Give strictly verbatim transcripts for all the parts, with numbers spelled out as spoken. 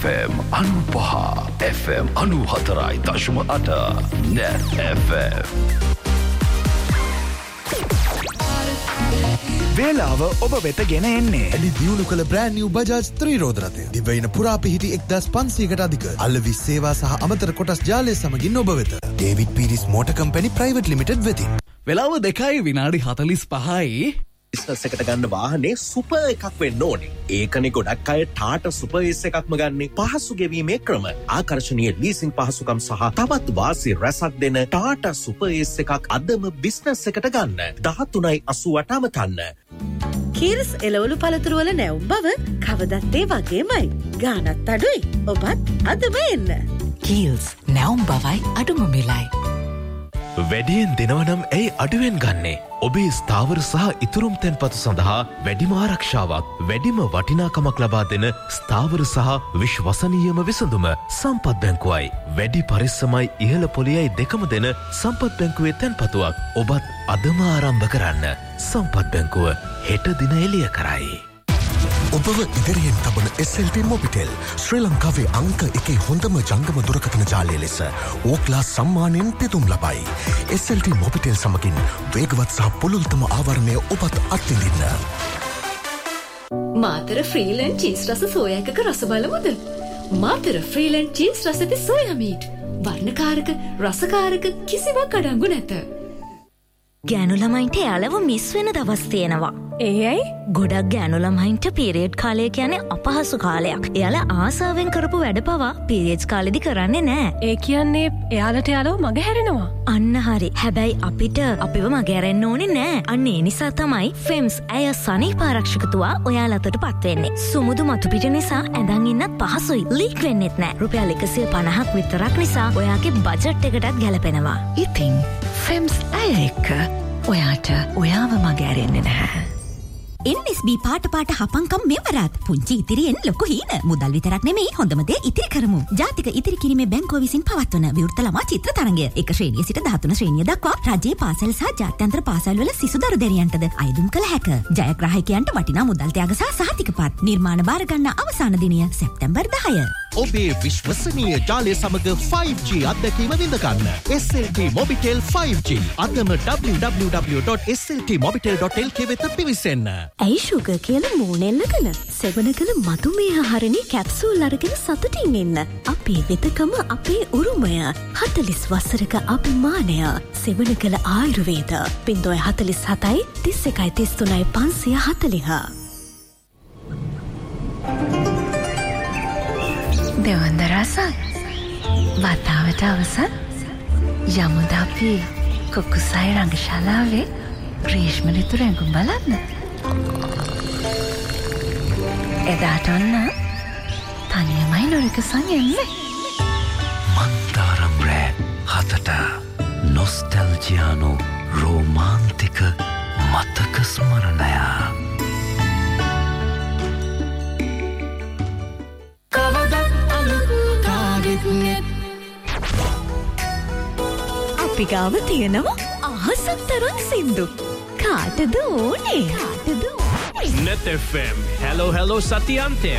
F M අනුපහ F M අනුහතරයි දශම අට Net F M. වේලාව ඔබ වෙත ගෙන එන්නේ එලි දියුණු කළ බ්‍රෑන්ඩ් නිව් බජාජ් ත්‍රිරෝද රථය. දිවයින පුරා පිහිටි එක්දාස් පන්සීයකට අධික අලෙවි සේවා සහ අමතර කොටස් ජාලය සමගින් ඔබ වෙත. David Peiris motor company private limited වෙතින්. වේලාව දෙකයි විනාඩි හතළිස් පහයි. බිස්නස් එකට ගන්න වාහනේ සුපර් එකක් වෙන්න ඕනේ. ඒකනේ ගොඩක් අය ටාටා සුපර් එස් එකක්ම ගන්නේ. පහසු ගෙවීමේ ක්‍රම, ආකර්ශනීය ලීසින් පහසුකම් සහ තවත් වාසි රැසක් දෙන ටාටා සුපර් එස් එකක් අදම බිස්නස් එකට ගන්න. දහතුනයි අසූඅට අමතන්න. කීරස් එළවලු පළතුරු වල නැවුම් බව කවදත් ඒ වගේමයි. ගානත් අඩුයි. ඔබත් අදම එන්න. කීල්ස් නැවුම් බවයි අඩුම මිලයි. වැඩියෙන් දෙනවනම් ඇයි අඩුවෙන් ගන්නේ? ඔබේ ස්ථාවර සහ ඉතුරුම් තැන්පතු සඳහා වැඩිම ආරක්ෂාවක්, වැඩිම වටිනාකමක් ලබා දෙන ස්ථාවර සහ විශ්වසනීයම විසඳුම සම්පත් බැංකුවයි. වැඩි පරිස්සමයි ඉහළ පොලියයි දෙකම දෙන සම්පත් බැංකුවේ තැන්පතුවක් ඔබත් අදම ආරම්භ කරන්න. සම්පත් බැංකුව හෙට දින එළිය කරයි. ඔබව ඉදිරියෙන් තබන S L T මොබිටෙල් ශ්‍රී ලංකාවේ අංක එකේ හොඳම ජංගම දුරකථන ජාලය ලෙස ඕක්ලා සම්මානයෙන් පිදුම් ලබයි. S L T මොබිටෙල් සමගින් වේගවත් සහ පුළුල්තම ආවරණය ඔබත් අත්විඳින්න. මාතර ෆ්‍රීලන්ඩ් චීස් රස සෝයා එකක රස බලමුද? මාතර ෆ්‍රීලන්ඩ් චීස් රස ඇති සෝයා මීට්. වර්ණකාරක, රසකාරක කිසිවක් අඩංගු නැත. ගෑනු ළමයින්ට යාළව මිස් වෙන දවස් තියෙනවා. ඒ ඇයි? ගොඩක් ගෑනු ළමයින්ට පීරියඩ් කාලය කියන්නේ අපහසු කාලයක්. එයාලා ආසාවෙන් කරපු වැඩ පවා පීරියඩ්ස් කාලෙදි කරන්නේ නැහැ. ඒ කියන්නේ එයාලට යාළව මග හැරෙනවා. අන්න හරි. හැබැයි අපිට අපිව මග හැරෙන්න ඕනේ නැහැ. අන්න ඒ නිසා තමයි ෆෙම්ස් ඇය සනීප ආරක්ෂක තුවා ඔයාලටට පත් වෙන්නේ. සුමුදු මතු පිට නිසා ඇඳන් ඉන්නත් පහසුයි. ලීක් වෙන්නෙත් නැහැ. රුපියල් එකසිය පනහක් විතරක් නිසා ඔයාගේ බජට් එකටත් ගැලපෙනවා. ඉතින් ෆෙම්ස් ඇය එක්ක ඔයාට ඔයාව මග හැරෙන්නේ නැහැ. N S B පාට පාට හපංකම් මෙවරත් පුංචි ඉතිරියෙන් ලොකු හීන මුදල් විතරක් නෙමෙයි හොඳම දේ ඉතිරි කරමු. ජාතික ඉතිරි කිරීමේ බැංකුව විසින් පවත්වන විවෘත ළමා චිත්‍ර තරඟය එක ශ්‍රේණිය සිට දහතුන ශ්‍රේණිය දක්වා රජයේ පාසල් සහ ජාත්‍යන්තර පාසල් වල සිසු දරු දැරියන්ටද අයදුම් කළ හැක. ජයග්‍රාහකයන්ට වටිනා මුදල් ත්‍යාග සහ සහතිකපත්. නිර්මාණ බාර ගන්න අවසාන දිනය සැප්තැම්බර් දහය. ඔබේ විශ්වසනීය ජාලය සමග ෆයිව් G අත්දැකීම විඳ ගන්න. S L T Mobitel five G. අදම w w w dot s l t mobitel dot l k වෙත පිවිසෙන්න. ඇයි ෂුගර් කියලා මූණෙල්ලගෙන සෙවන කළ මතුමේ ආහාරණී කැප්සූල් අරගෙන සතුටින් ඉන්න. අපේ වෙතකම අපේ උරුමය. හතළිස් වසරක අභිමානය. සෙවන කළ ආයුර්වේද. පින්දොය හතළිස් හතයි තිස් එකයි තිස් තුනයි පන්සිය හතළිහ. දෙවන්ද රසක් වතාවට අවසන් යමුද අපි කොකුසයි රංගශාලාවේ ග්‍රීෂ්ම ඍතු රැඟුම් බලන්න. එදාට ඔන්න තනියමයි නොරික සංයන්නේ. මන්දාරම් රෑ හතට නොස්ටැල්ජියානු රෝමාන්තික මතක ස්මරණය. අපි ගාව තියෙනවා අහසක් තරම් සින්දු. කාටද ඕනේ? කාටද ඕනේ? Net F M. Hello hello සතියන්තය.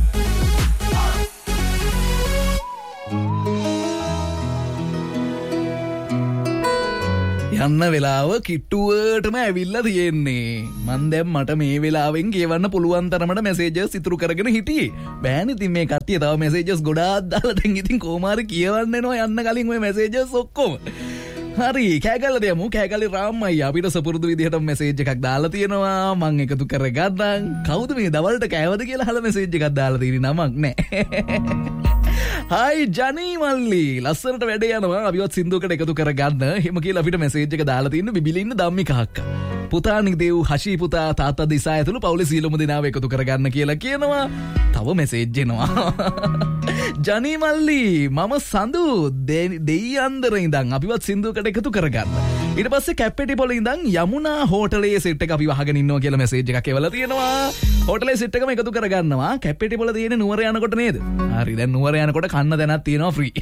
යන්න වෙලාව කිට්ටුවටම ඇවිල්ලා තියෙන්නේ. මන් දැන් මට මේ වෙලාවෙන් කියවන්න පුළුවන් තරමට මැසේජස් ඉතුරු කරගෙන හිටියේ. බෑනේ ඉතින් මේ කට්ටිය තව මැසේජස් ගොඩාක් දාලා දැන් ඉතින් කොහොම හරි කියවන්න එනවා යන්න කලින් ওই මැසේජස් ඔක්කොම. හරි කෑගල්ල දෙමු. කෑගල්ලේ රාම්මයි අපිට සපුරුදු විදිහට මැසේජ් එකක් දාලා තියෙනවා. මං එකතු කරගන්නම්. කවුද මේ දවල්ට කෑවද කියලා අහලා මැසේජ් එකක් දාලා තියෙන්නේ නමක් නෑ. හයි ජනී මල්ලි ලස්සනට වැඩ යනවා. අපිවත් සින්දුවකට එකතු කරගන්න. එහෙම කියලා අපිට මැසේජ් එක දාලා තියෙන බිබිලින්න ධම්මික අක්කා. පුතා නිදේව් හෂී පුතා තාත්තා දිසා ඇතුළු පවුලේ සීලොම දෙනාව එකතු කරගන්න කියලා කියනවා. තව මැසේජ් එනවා. ජනී මල්ලි මම සඳු දෙයි අන්දර ඉඳන් අපිවත් සින්දුවකට එකතු කරගන්න. ඊට පස්සේ කැප්පෙටිපොළ ඉඳන් යමුනා හෝටලේ සෙට් එක අපි වහගෙන ඉන්නවා කියලා මැසේජ් එකක් එවලා තියෙනවා. හෝටලේ සෙට් එකම එකතු කරගන්නවා. කැප්පෙටිපොළ තියෙන නුවර යනකොට නේද? හරි දැන් නුවර යනකොට කන්න දැනක් තියෙනවා ෆ්‍රී.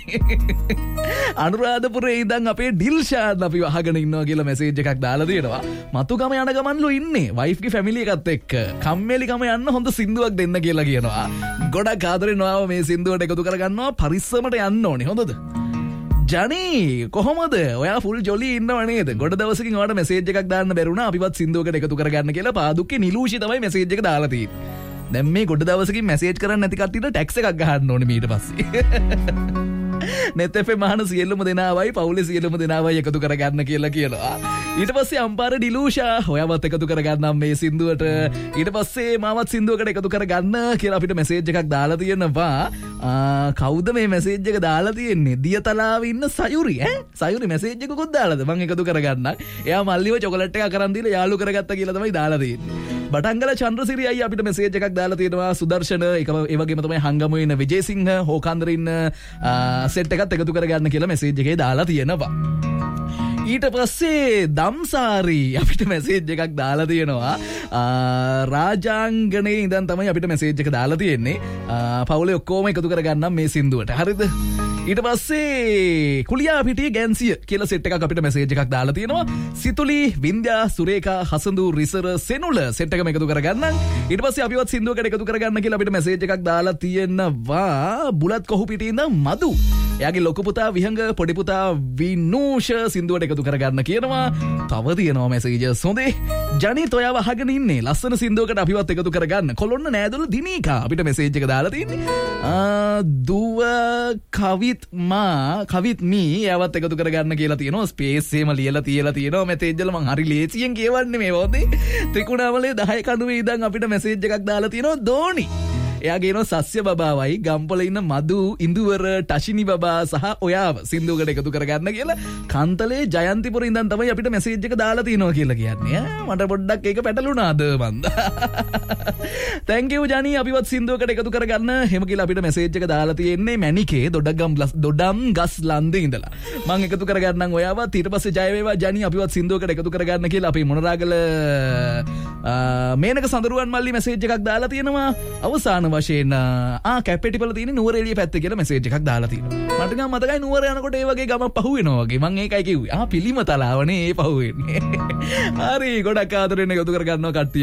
අනුරාධපුරේ ඉඳන් අපේ ඩිල්ෂාඩ් අපි වහගෙන ඉන්නවා කියලා මැසේජ් එකක් දාලා තියෙනවා. මතුගම යන ගමන්ලු ඉන්නේ වයිෆ්ගේ ෆැමිලි එකත් එක්ක. කම්මැලිකම යන්න හොඳ සින්දුවක් දෙන්න කියලා කියනවා. ගොඩක් ආදරෙන් ඔයාව මේ සින්දුවට එකතු කරගන්නවා. පරිස්සමට යන්න ඕනේ. හොඳද? ජනී කොහොමද? ඔයා ෆුල් ජොලි ඉන්නව නේද? ගොඩ දවසකින් ඔයාලට මැසේජ් එකක් දාන්න බැරුණා අපිවත් සින්දුවකට එකතු කරගන්න කියලා. පාදුක්කේ නිලූෂි තමයි මැසේජ් එක දාලා තියෙන්නේ. දැන් මේ ගොඩ දවසකින් මැසේජ් කරන්න නැති කට්ටියට ටැක්ස් එකක් ගහන්න ඕනේ ඊට පස්සේ. net f m මහන සියලුම දෙනාවයි පවුලේ සියලුම දෙනාවයි එකතු කරගන්න කියලා කියනවා. ඊට පස්සේ අම්පාර ඩිලූෂා ඔයාවත් එකතු කරගන්නම් මේ සින්දුවට. ඊට පස්සේ මාවත් සින්දුවකට එකතු කරගන්න කියලා අපිට මැසේජ් එකක් දාලා තියෙනවා. කවුද මේ මැසේජ් එක දාලා තියෙන්නේ? දියතලාවේ ඉන්න සයුරි ඈ සයුරි මැසේජ් එකකුත් දාලාද? මම එකතු කරගන්නම්. එයා මල්ලිව චොකලට් එකක් අරන් දීලා යාළු කරගත්තා කියලා තමයි දාලා තියෙන්නේ. බටංගල චන්ද්‍රසිරි අයියා අපිට මැසේජ් එකක් දාලා තියෙනවා. සුදර්ශන ඒක ඒ වගේම තමයි හංගමුවේ ඉන්න විජේසිංහ හෝකාන්දර ඉන්න සෙට් එකත් එකතු කරගන්න කියලා මැසේජ් එකේ දාලා තියෙනවා. ඊට පස්සේ දම්සාරි අපිට මැසේජ් එකක් දාලා තියෙනවා. රාජාංගනේ ඉඳන් තමයි අපිට මැසේජ් එක දාලා තියෙන්නේ. පවුලේ ඔක්කොම එකතු කරගන්නම් මේ සින්දුවට. හරිද? ඊට පස්සේ කුලියා පිටියේ ගැන්සිය කියලා සෙට් එකක් අපිට මැසේජ් එකක් දාලා තියෙනවා. සිතුලි, වින්ද්‍යා, සුරේකා, හසඳු, රිසර, සෙනුල සෙට් එකම එකතු කරගන්නම්. ඊට පස්සේ අපිවත් සින්දුවකට එකතු කරගන්න කියලා අපිට මැසේජ් එකක් දාලා තියෙනවා. බුලත් කොහු පිටියේ ඉඳන් මදු. එයාගේ ලොකු පුතා විහංග, පොඩි පුතා විනූෂ සින්දුවට එකතු කරගන්න කියනවා. තව තියෙනවා මැසේජස්. හොඳේ. ජනිත් ඔයාව අහගෙන ඉන්නේ. ලස්සන සින්දුවකට අපිවත් එකතු කරගන්න. කොළොන්න නෑදොල දිනීකා අපිට මැසේජ් එක දාලා තින්නේ. දුව කවිත් මා කවිත් මී එයාවත් එකතු කරගන්න කියලා තියෙනවා. ස්පේස් එහෙම ලියලා තියලා තියෙනවා මැසේජ් වල. මං හරි ලේසියෙන් කියවන්නේ මේ වෝදේ. ත්‍රිකුණාමලේ දහය කඩුවේ ඉඳන් අපිට මැසේජ් එකක් දාලා තියෙනවා දෝනි. එයා කියනවා සස්්‍ය බබාවයි ගම්පොල ඉන්න මදු ඉන්දුවර ටශිනි බබා සහ ඔයාව සින්දුවකට එකතු කරගන්න කියලා. කන්තලේ ජයන්තිපුර ඉඳන් තමයි අපිට මැසේජ් එක දාලා තියෙනවා කියලා කියන්නේ. මට පොඩ්ඩක් ඒක පැටලුණාද මන්ද. thank you ජනී අපිවත් සින්දුවකට එකතු කරගන්න. එහෙම කියලා අපිට මැසේජ් එක දාලා තියෙන්නේ මැනිකේ දොඩගම් දොඩම් ගස් ලන්දේ ඉඳලා. මම එකතු කරගන්නම් ඔයාවත්. ඊට පස්සේ ජය වේවා ජනී අපිවත් සින්දුවකට එකතු කරගන්න කියලා අපි මොනරාගල මේනක සඳරුවන් මල්ලි මැසේජ් එකක් දාලා තියෙනවා. අවසාන වශයෙන් ආ කැප්පෙටිපොළ තියෙන නුවර එළිය පැත්තේ කියලා මැසේජ් එකක් දාලා තියෙනවා. මට නම් මතකයි නුවර යනකොට ඒ වගේ ගමක් පහු වෙනවා වගේ. මම ඒකයි කිව්වේ. ආ පිළිම තලාවනේ ඒ පහු වෙන්නේ. හරි ගොඩක් ආදරෙන් එකතු කරගන්නවා කට්ටිය.